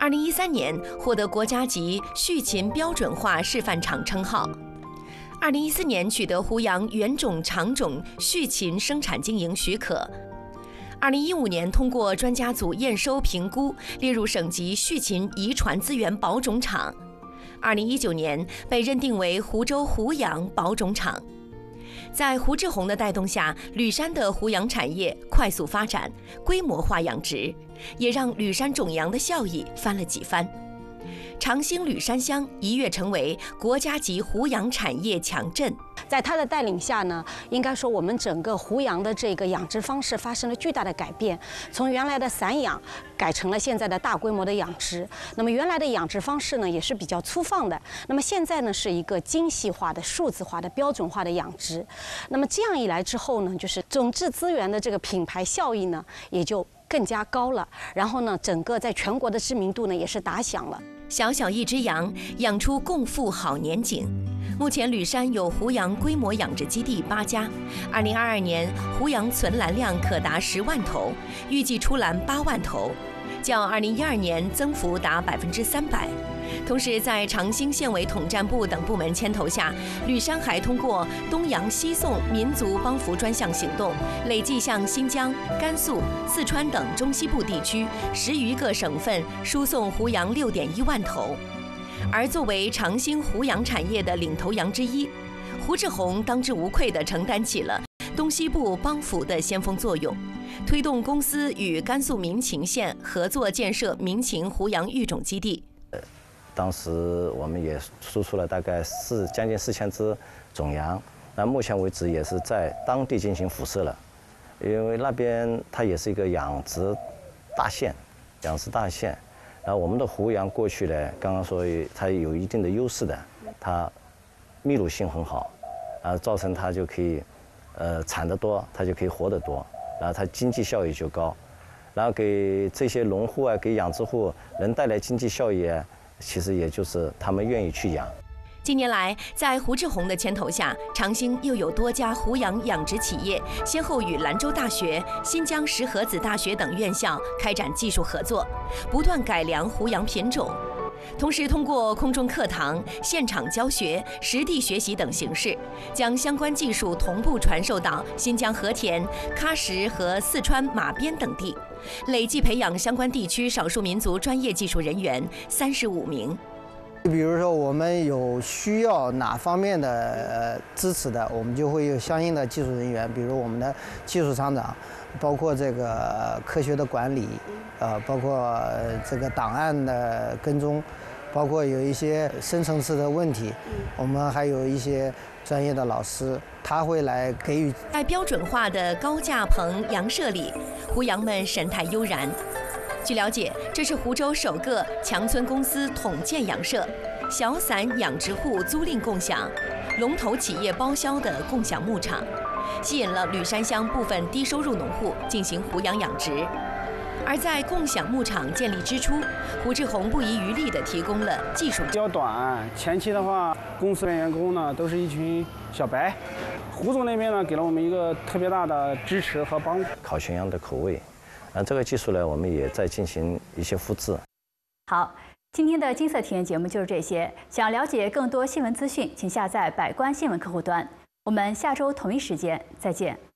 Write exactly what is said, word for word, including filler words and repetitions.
二零一三年获得国家级畜禽标准化示范场称号。二零一四年取得湖阳原种长种畜禽生产经营许可。二零一五年通过专家组验收评估，列入省级畜禽遗传资源保种场。二零一九年被认定为湖州湖阳保种场。在胡志宏的带动下，吕山的湖养产业快速发展，规模化养殖，也让吕山种羊的效益翻了几番。长兴吕山乡一跃成为国家级湖养产业强镇。 在他的带领下呢，应该说我们整个湖羊的这个养殖方式发生了巨大的改变，从原来的散养改成了现在的大规模的养殖。那么原来的养殖方式呢，也是比较粗放的。那么现在呢，是一个精细化的、数字化的、标准化的养殖。那么这样一来之后呢，就是种质资源的这个品牌效益呢，也就更加高了。然后呢，整个在全国的知名度呢，也是打响了。 小小一只羊养出共富好年景。目前吕山有湖羊规模养殖基地八家，二零二二年湖羊存栏量可达十万头，预计出栏八万头，较二零一二年增幅达百分之三百。同时，在长兴县委统战部等部门牵头下，吕山还通过东洋西送民族帮扶专项行动，累计向新疆、甘肃、四川等中西部地区十余个省份输送湖羊六点一万头。而作为长兴湖羊产业的领头羊之一，胡志宏当之无愧地承担起了东西部帮扶的先锋作用，推动公司与甘肃民勤县合作建设民勤湖羊育种基地。 当时我们也输出了大概四将近四千只种羊，那目前为止也是在当地进行辐射了，因为那边它也是一个养殖大县，养殖大县。然后我们的湖羊过去呢，刚刚说它有一定的优势的，它密度性很好，然后造成它就可以，呃，产得多，它就可以活得多，然后它经济效益就高，然后给这些农户啊，给养殖户能带来经济效益啊，其实也就是他们愿意去养。 近年来，在胡志宏的牵头下，长兴又有多家湖羊养殖企业先后与兰州大学、新疆石河子大学等院校开展技术合作，不断改良湖羊品种。同时，通过空中课堂、现场教学、实地学习等形式，将相关技术同步传授到新疆和田、喀什和四川马边等地，累计培养相关地区少数民族专业技术人员三十五名。 比如说，我们有需要哪方面的呃支持的，我们就会有相应的技术人员，比如我们的技术厂长，包括这个科学的管理，呃，包括这个档案的跟踪，包括有一些深层次的问题，我们还有一些专业的老师，他会来给予。 在标准化的高架棚羊舍里，湖羊们神态悠然。据了解，这是湖州首个强村公司统建养舍、小散养殖户租赁共享、龙头企业包销的共享牧场，吸引了吕山乡部分低收入农户进行湖羊养殖。而在共享牧场建立之初，胡志宏不遗余力地提供了技术。 比较短，前期的话，公司的员工呢都是一群小白，胡总那边呢给了我们一个特别大的支持和帮助。 烤全羊的口味。那这个技术呢，我们也在进行一些复制。 好，今天的金色体验节目就是这些。想了解更多新闻资讯，请下载百官新闻客户端。我们下周同一时间再见。